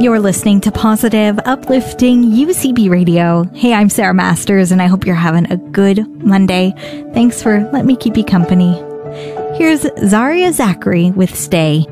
You're listening to positive, uplifting UCB Radio. Hey, I'm Sarah Masters, and I hope you're having a good Monday. Thanks for letting me keep you company. Here's Zaria Zachary with Stay.